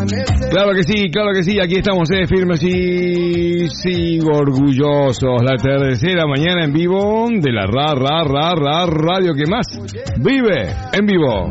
Claro que sí, aquí estamos, firmes y sigo orgullosos. La tercera mañana en vivo de la radio que más vive en vivo.